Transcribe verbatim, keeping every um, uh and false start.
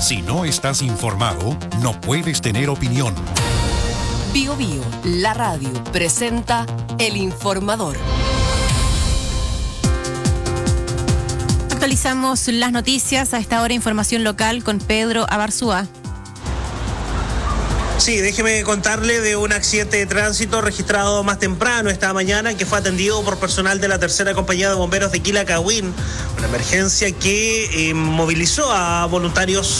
Si no estás informado, no puedes tener opinión. Bio Bio, la radio, presenta El Informador. Actualizamos las noticias. A esta hora, información local con Pedro Abarzúa. Sí, déjeme contarle de un accidente de tránsito registrado más temprano esta mañana que fue atendido por personal de la tercera compañía de bomberos de Quilacagüín. Una emergencia que eh, movilizó a voluntarios